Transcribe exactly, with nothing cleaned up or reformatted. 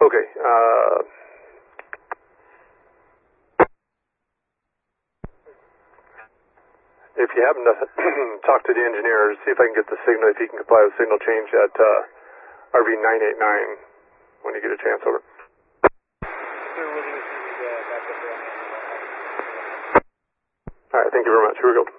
Okay. Uh, if you happen to talk to the engineer, see if I can get the signal, if he can comply with signal change at uh, R V nine eight nine when you get a chance. Over. All right, thank you very much. Here we go.